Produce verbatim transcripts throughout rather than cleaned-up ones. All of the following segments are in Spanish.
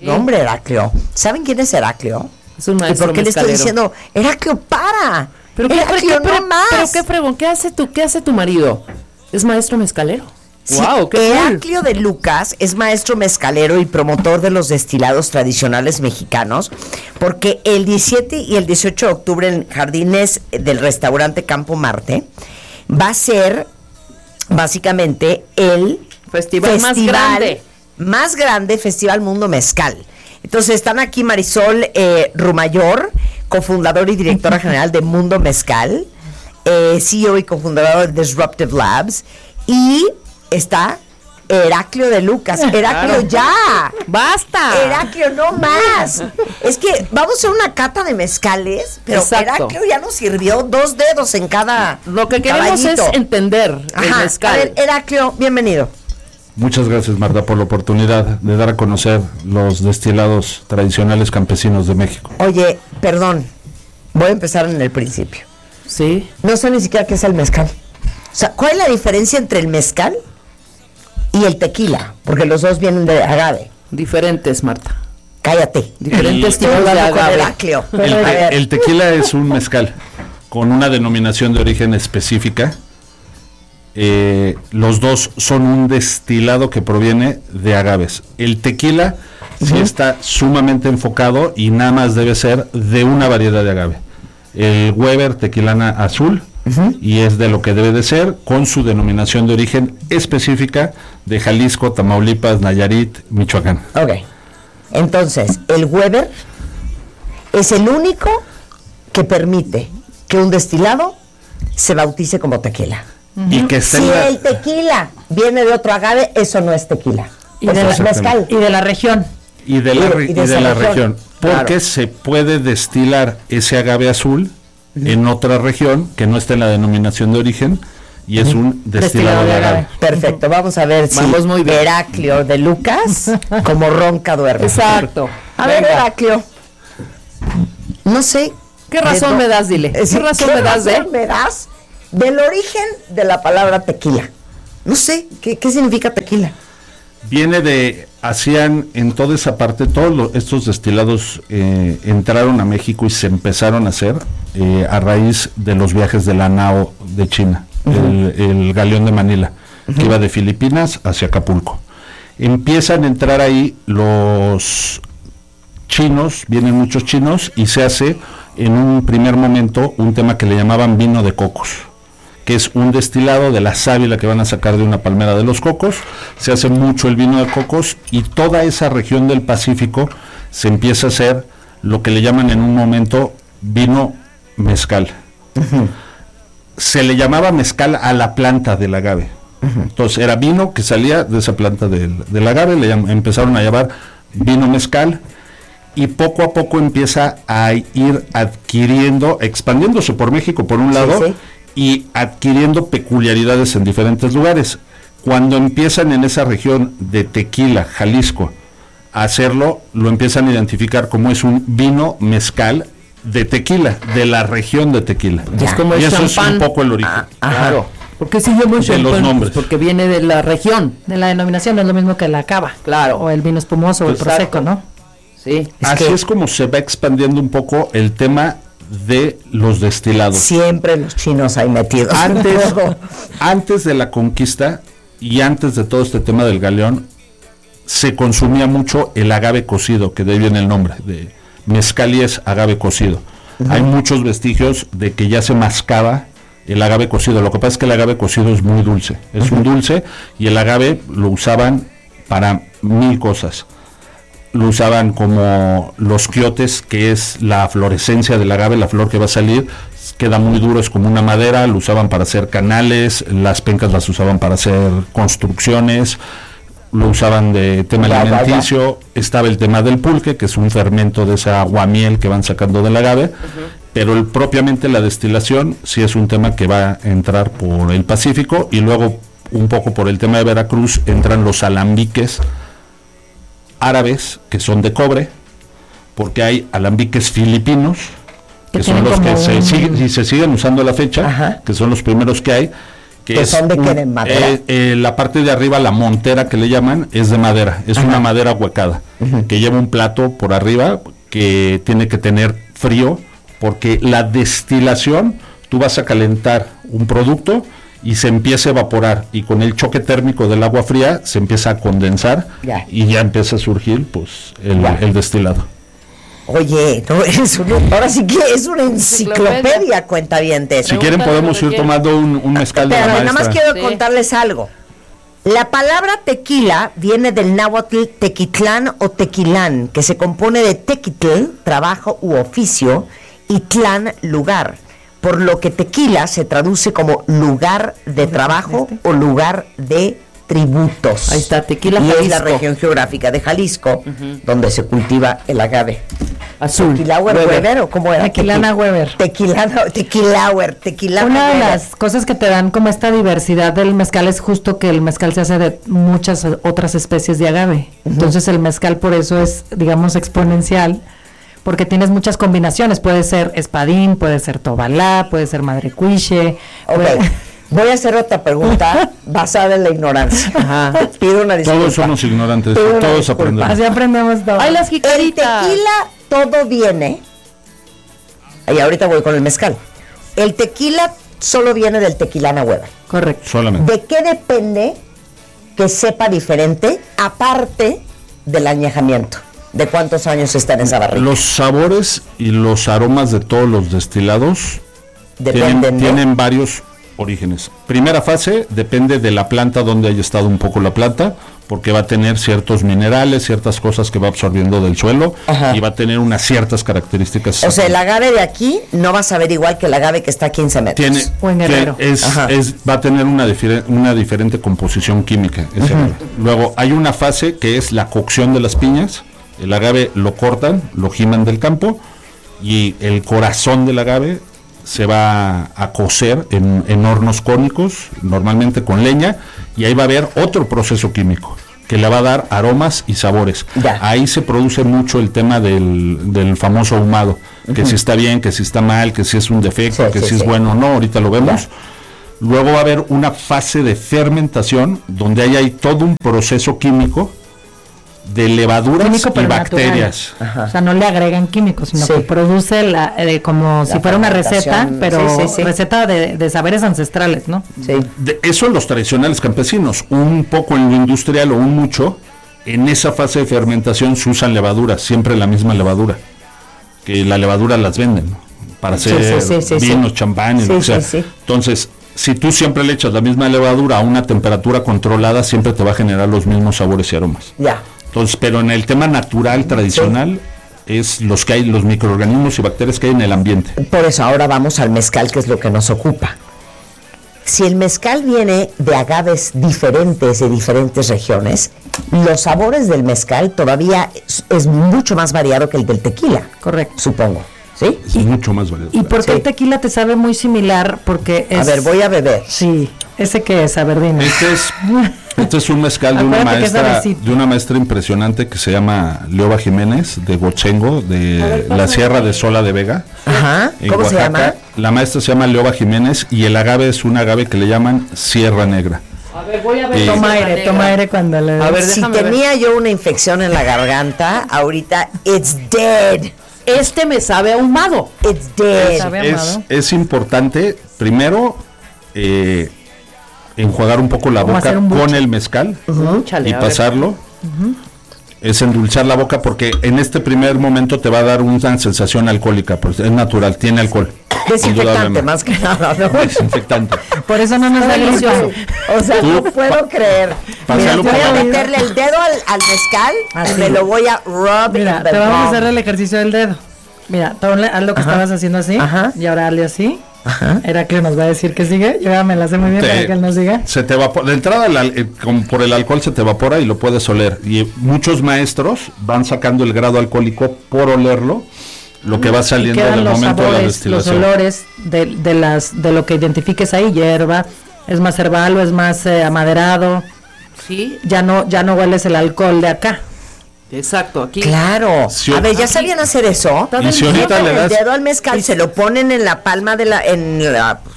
Nombre Heraclio. ¿Saben quién es Heraclio? Es un ¿Y maestro por qué mezcalero. le estoy diciendo, Heraclio, para? ¿Pero qué, Heraclio, pero, pero, no más. pero qué fregón, ¿qué hace tu, qué hace tu marido? ¿Es maestro mezcalero? Sí, Wow, qué cool. Heraclio de Lucas es maestro mezcalero y promotor de los destilados tradicionales mexicanos, porque el diecisiete y el dieciocho de octubre en Jardines del restaurante Campo Marte va a ser básicamente el Festival más grande. más grande Festival Mundo Mezcal. Entonces están aquí Marisol eh, Rumayor, cofundadora y directora general de Mundo Mezcal, eh, C E O y cofundadora de Disruptive Labs, y está Heraclio de Lucas. Heraclio, Claro. ya. ¡Basta! Heraclio, no más. Es que vamos a hacer una cata de mezcales, pero Exacto. Heraclio ya nos sirvió dos dedos en cada Lo que queremos caballito. es entender el Ajá. mezcal. A ver, Heraclio, bienvenido. Muchas gracias, Marta, por la oportunidad de dar a conocer los destilados tradicionales campesinos de México. Oye, perdón, voy a empezar en el principio. Sí. No sé ni siquiera qué es el mezcal. O sea, ¿cuál es la diferencia entre el mezcal y el tequila? Porque los dos vienen de agave. Diferentes, Marta. Cállate. Diferentes Estoy tipos de hablando con agave. Heraclio. El, A ver. el tequila es un mezcal con una denominación de origen específica. Eh, los dos son un destilado que proviene de agaves. El tequila sí está sumamente enfocado y nada más debe ser de una variedad de agave. El Weber Tequilana Azul, y es de lo que debe de ser, con su denominación de origen específica de Jalisco, Tamaulipas, Nayarit, Michoacán. Ok. Entonces, el Weber es el único que permite que un destilado se bautice como tequila. Y que esté Si en la- el tequila viene de otro agave, eso no es tequila. Y O de sea, la- es mezcal. Y de la región. y de la, y de- re- y y de de esa la región. región, porque Claro. se puede destilar ese agave azul en otra región que no esté en la denominación de origen y es un destilado de agave. Perfecto, vamos a ver si Vamos muy bien. Heraclio de Lucas como ronca duerme. Exacto. A ver, Venga. Heraclio. No sé. ¿Qué razón de me do- das, dile? Eh, sí, ¿Qué razón me das, razón de? me das del origen de la palabra tequila? No sé, ¿qué, qué significa tequila? Viene de, hacían en toda esa parte, todos lo- estos destilados eh, entraron a México y se empezaron a hacer eh, a raíz de los viajes de la Nao de China, el, el galeón de Manila, que iba de Filipinas hacia Acapulco. Empiezan a entrar ahí los chinos, vienen muchos chinos y se hace en un primer momento un tema que le llamaban vino de cocos, que es un destilado de la sábila que van a sacar de una palmera de los cocos. Se hace mucho el vino de cocos y toda esa región del Pacífico se empieza a hacer lo que le llaman en un momento vino mezcal. Se le llamaba mezcal a la planta del agave. Entonces era vino que salía de esa planta del, del agave, le llam- empezaron a llamar vino mezcal, y poco a poco empieza a ir adquiriendo, expandiéndose por México por un Sí, lado, sí. y adquiriendo peculiaridades en diferentes lugares. Cuando empiezan en esa región de Tequila, Jalisco, a hacerlo, lo empiezan a identificar como es un vino mezcal de tequila, de la región de Tequila. Ya. Es como Y el eso es champán. un poco el origen. Ajá. Claro. ¿Por qué se llama De champán? los Pues nombres. porque viene de la región. De la denominación no es lo mismo que la cava. Claro. O el vino espumoso o el Exacto. prosecco, ¿no? Sí. Es Así que- es como se va expandiendo un poco el tema de los destilados. Siempre los chinos ahí metidos. Antes, Todo. antes de la conquista y antes de todo este tema del galeón, se consumía mucho el agave cocido, que de ahí viene el nombre, de mezcal y es agave cocido. Hay muchos vestigios de que ya se mascaba el agave cocido. Lo que pasa es que el agave cocido es muy dulce, es un dulce, y el agave lo usaban para mil cosas. Lo usaban como los quiotes, que es la florescencia del agave, la flor que va a salir, queda muy duro, es como una madera. Lo usaban para hacer canales, las pencas las usaban para hacer construcciones, lo usaban de tema Ya, ya, ya. alimenticio. Estaba el tema del pulque, que es un fermento de esa aguamiel que van sacando del agave, pero el, propiamente la destilación sí es un tema que va a entrar por el Pacífico, y luego un poco por el tema de Veracruz entran los alambiques árabes, que son de cobre, porque hay alambiques filipinos, Que que son tienen los que como se un- siguen y se siguen usando a la fecha, Ajá. que son los primeros que hay, Que ¿Que es son de qué? un- ¿De madera? eh, eh, la parte de arriba, la montera que le llaman, es de madera. Es Ajá. una madera huecada, que lleva un plato por arriba que tiene que tener frío, porque la destilación, tú vas a calentar un producto y se empieza a evaporar, y con el choque térmico del agua fría se empieza a condensar Ya. y ya empieza a surgir pues el, Ya. el destilado. Oye, no, es una- ahora sí que es una enciclopedia, cuentavientes. Si quieren Pregúntale podemos lo que ir quieran. tomando un, un mezcal de Pero la nada más maestra. quiero Sí. contarles algo. La palabra tequila viene del náhuatl tequitlán o tequilán, que se compone de tequitl, trabajo u oficio, y tlán, lugar. Por lo que tequila se traduce como lugar de trabajo o lugar de tributos. Ahí está, Tequila, Y es la Jalisco. región geográfica de Jalisco, donde se cultiva el agave. Azul. ¿Tequilauer Weber. Weber o cómo era? Tequilana Tequi- Weber. Tequilana, tequilauer, tequilana Una de Weber. las cosas que te dan como esta diversidad del mezcal es justo que el mezcal se hace de muchas otras especies de agave. Entonces el mezcal por eso es, digamos, exponencial, porque tienes muchas combinaciones. Puede ser espadín, puede ser tobalá, puede ser madrecuiche. Ok, puede- voy a hacer otra pregunta basada en la ignorancia. Ajá. Pido una disculpa. Todos somos ignorantes, Pido una todos disculpa. aprendemos. Así aprendemos todo. ¡Ay, las El jicaritas! tequila todo viene. Y ahorita voy con el mezcal. El tequila solo viene del tequilana Weber. Correcto. Solamente. ¿De qué depende que sepa diferente, aparte del añejamiento? ¿De cuántos años está en esa barrica? Los sabores y los aromas de todos los destilados Dependen tienen, de- tienen varios orígenes. Primera fase depende de la planta, donde haya estado un poco la planta, porque va a tener ciertos minerales, ciertas cosas que va absorbiendo del suelo, Ajá. y va a tener unas ciertas características. O sea, el agave de aquí no va a saber igual que el agave que está a quince metros. tiene, O en Guerrero. tiene- es, Ajá. es- va a tener una, difere- una diferente composición química. ese agave. Luego hay una fase que es la cocción de las piñas. El agave lo cortan, lo giman del campo, y el corazón del agave se va a cocer en, en hornos cónicos, normalmente con leña, y ahí va a haber otro proceso químico que le va a dar aromas y sabores. Ya. Ahí se produce mucho el tema del, del famoso ahumado, que si está bien, que si está mal, que si es un defecto, Sí, que sí, si sí. es bueno o no, ahorita lo vemos. Luego va a haber una fase de fermentación, donde ahí hay todo un proceso químico de levaduras Químico, y pero natural. bacterias. O sea, no le agregan químicos, sino Sí. que produce la, eh, como si fuera una receta, fermentación, pero sí, sí, sí. receta de, de saberes ancestrales, ¿no? Sí. De eso los tradicionales campesinos, un poco en lo industrial o un mucho, en esa fase de fermentación se usan levaduras, siempre la misma levadura, que la levadura las venden, ¿no? Para Sí, hacer sí, sí, sí, vinos, sí. champán y lo Sí, que sea. sí, sí. Entonces, si tú siempre le echas la misma levadura a una temperatura controlada, siempre te va a generar los mismos sabores y aromas. Ya. Entonces, pero en el tema natural, tradicional, es los que hay, los microorganismos y bacterias que hay en el ambiente. Por eso ahora vamos al mezcal, que es lo que nos ocupa. Si el mezcal viene de agaves diferentes de diferentes regiones, los sabores del mezcal todavía es, es mucho más variado que el del tequila. Correcto. Supongo. ¿Sí? Es mucho más variado. ¿Y por qué Sí. el tequila te sabe muy similar? Porque es... A ver, voy a beber. Sí, ¿ese qué es? A ver, dime. Este es, este es un mezcal de una Acuérdate que es maestra, suavecito. de una maestra impresionante que se llama Leoba Jiménez, de Gochengo, de la Sierra de Sola de Vega. Ajá. en ¿Cómo se Oaxaca. llama? La maestra se llama Leoba Jiménez, y el agave es un agave que le llaman Sierra Negra. A ver, voy a ver. Eh, Toma Sierra aire, Negra. toma aire cuando le... A ver, Si déjame ver. tenía yo una infección en la garganta, ahorita it's dead. Este me sabe ahumado. It's dead. Sabe Es, amado. es importante, primero, eh, enjuagar un poco la Como boca hacer un buche. con el mezcal Chale, y a ver. pasarlo. Es endulzar la boca, porque en este primer momento te va a dar una sensación alcohólica, pues es natural, tiene alcohol. Desinfectante, indudablemente. más que nada, ¿no? Desinfectante. Por eso no nos da Delicioso. gripa. O sea, Tú, no puedo creer. Mira, pásalo voy por a la boca. meterle el dedo al, al mezcal Así. y me lo voy a rub Mira, in the te vamos a palm. hacer el ejercicio del dedo. Mira, ponle, haz lo que Ajá. estabas haciendo así. Ajá. Y ahora hazle así. Ajá. Heraclio nos va a decir que sigue. Yo ya me la sé muy bien Te- para que él nos diga. Se te evapora, de entrada el al- eh, como por el alcohol se te evapora y lo puedes oler. Y muchos maestros van sacando el grado alcohólico por olerlo, lo que va Y saliendo quedan del los momento de la sabores, los destilación. olores de, de las de lo que identifiques ahí, hierba, es más herbal o es más eh, amaderado. Sí, Ya no ya no hueles el alcohol de acá. exacto. Aquí. Claro. Sí, A ver, ¿ya aquí- sabían hacer eso? Y si ahorita Meten le el das- dedo al mezcal, se lo ponen en la palma de la, en la, pues,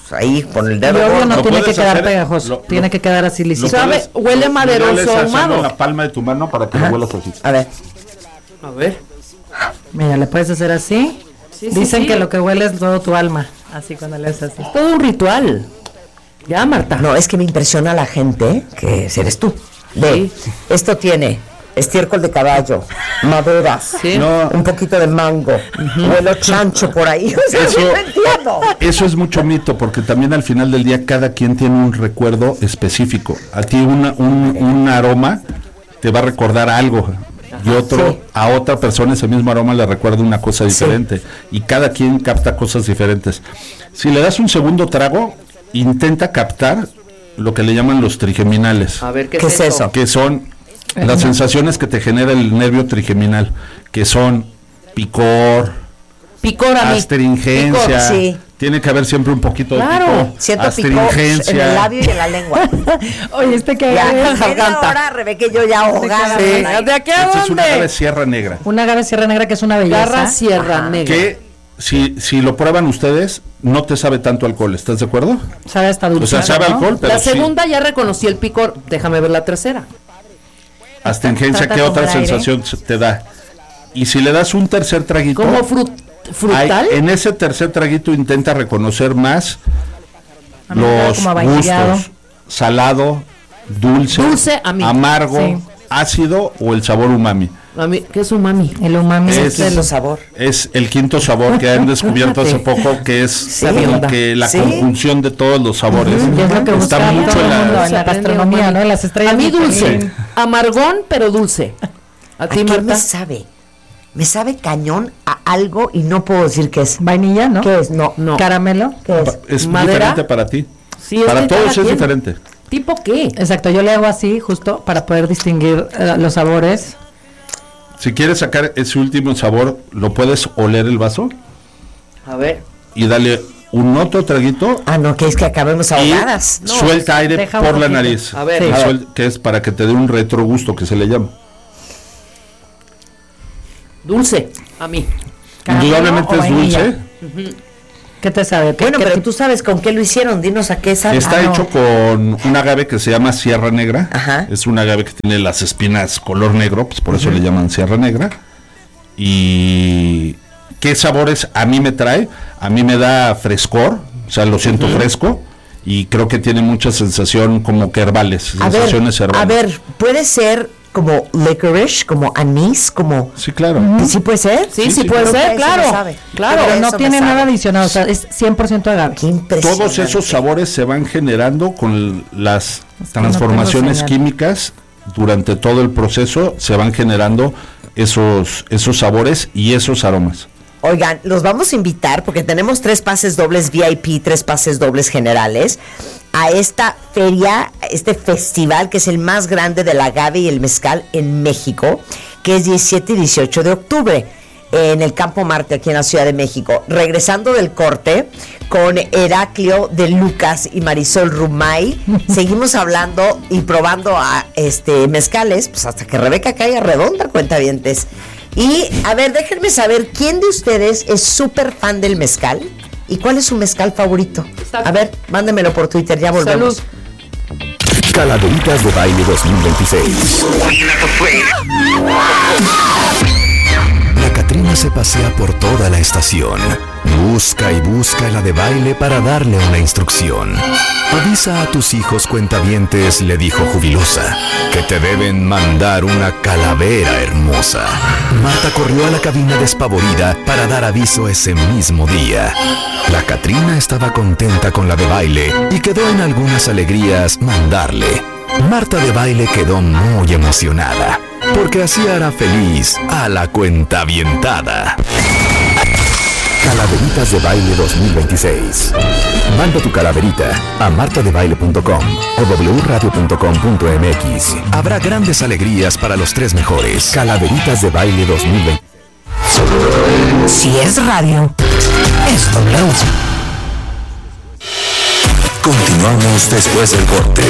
ahí con el Y dedo obvio gordo. no Lo tiene que puedes quedar hacer, pegajoso, lo- tiene lo- que quedar así Lo lisito. ¿Sabe? puedes- Huele lo- maderoso, lo haces ahumado. en la palma de tu mano para que lo huelas así. A ver. A ver. Mira, le puedes hacer así. Sí, sí, Dicen sí. que lo que huele es todo tu alma, así cuando le haces así. Todo un ritual. Ya, Marta. No, es que me impresiona la gente, que eres tú. Ve, Sí. esto tiene estiércol de caballo, maderas, Sí. No. un poquito de mango, huelo chancho por ahí. O sea, Eso- no entiendo. Eso es mucho mito, porque también al final del día cada quien tiene un recuerdo específico. A ti una, un, un aroma te va a recordar algo y otro sí. a otra persona ese mismo aroma le recuerda una cosa diferente y cada quien capta cosas diferentes. Si le das un segundo trago, intenta captar lo que le llaman los trigeminales, A ver, ¿qué, ¿Qué es eso? que son las sensaciones que te genera el nervio trigeminal, que son picor, Picor a mí. astringencia, Picor, sí. tiene que haber siempre un poquito Claro. de picor, Siento picor en astringencia. el labio y en la lengua. Oye, este que Ya, es media hora, Rebeca y yo ya ahogada. Sí. por ahí. ¿De aquí a Esta es una dónde? ave sierra negra, una agave sierra negra que es una belleza. Garra Sierra Ajá. Negra. que si, si lo prueban ustedes, no te sabe tanto alcohol, ¿estás de acuerdo? Sabe hasta dulce. O sea, sabe ¿no? alcohol, pero La sí, segunda ya reconocí el picor. Déjame ver la tercera. astringencia, Trata ¿qué de otra tomar aire. sensación se- te da? Y si le das un tercer traguito, Como frut, hay- frutal. en ese tercer traguito intenta reconocer más A mí me da los como avainillado. gustos, salado, dulce, Dulce a mí. amargo, Sí. ácido o el sabor umami. A mí, ¿qué es un mami? El umami Es- es, De el- los sabor. Es el quinto sabor que han descubierto hace Fíjate. poco, que es como sabionda. que la Sí. conjunción de todos los sabores. y es lo que Está busca mucho todo en el la- mundo en Se la aprende gastronomía, umami. ¿no? En las estrellas A mí Michelin. dulce. Amargón, pero dulce. ¿A ¿A ti, qué me Marta? sabe? Me sabe cañón a algo y no puedo decir qué es. Vainilla, ¿no? ¿Qué es? No. No. Caramelo. ¿Qué es? Es ¿Madera? diferente para ti. Sí, es para que todos cada es quien. diferente. ¿Tipo qué? Exacto, yo le hago así justo para poder distinguir eh, los sabores. Si quieres sacar ese último sabor, lo puedes oler el vaso A ver. y dale un otro traguito Ah, no, que es que acabemos y ahogadas. No, suelta aire deja un por la poquito. nariz. A ver. Y Sí. A ver. suel- que es para que te dé un retrogusto, que se le llama. Dulce. A mí. ¿Caramelo Indudablemente o es vainilla? dulce. ¿Qué te sabe? ¿Qué- Bueno, qué pero tipo? tú sabes con qué lo hicieron. Dinos a qué sabe. Está Ah, no. hecho con un agave que se llama Sierra Negra. Ajá. Es un agave que tiene las espinas color negro, pues por eso le llaman Sierra Negra. Y ¿qué sabores a mí me trae? A mí me da frescor, o sea, lo siento fresco y creo que tiene mucha sensación como que herbales, A ver, sensaciones herbales. a ver, puede ser como licorice, como anís, como... Sí, claro. ¿Sí puede ser? Sí, Sí, sí, sí, puede creo que ser, eso claro. me sabe. Claro. Pero no eso me tiene sabe. nada adicional, o sea, es cien por ciento agave. Qué impresionante. Todos esos sabores se van generando con l- las Es que no transformaciones tengo señal. químicas durante todo el proceso, se van generando esos, esos sabores y esos aromas. Oigan, los vamos a invitar porque tenemos tres pases dobles V I P, tres pases dobles generales a esta feria, este festival que es el más grande del agave y el mezcal en México, que es diecisiete y dieciocho de octubre en el Campo Marte aquí en la Ciudad de México. Regresando del corte con Heraclio de Lucas y Marisol Rumay, seguimos hablando y probando a este mezcales, pues hasta que Rebeca caiga redonda, cuentavientes. Y, a ver, déjenme saber, ¿quién de ustedes es súper fan del mezcal? ¿Y cuál es su mezcal favorito? Exacto. A ver, mándemelo por Twitter, ya volvemos. Salud. Calaveritas de Baile dos mil veintiséis. La Catrina se pasea por toda la estación. Busca y busca la de baile para darle una instrucción. Avisa a tus hijos cuentavientes, le dijo jubilosa, que te deben mandar una calavera hermosa. Marta corrió a la cabina despavorida para dar aviso ese mismo día. La Catrina estaba contenta con la de baile y quedó en algunas alegrías mandarle. Marta de baile quedó muy emocionada, porque así hará feliz a la cuentavientada. Calaveritas de Baile dos mil veintiséis. Manda tu calaverita a martadebaile punto com o w radio punto com punto m x. Habrá grandes alegrías para los tres mejores. Calaveritas de Baile dos mil veintiséis. Si es radio, es W. Continuamos después del corte.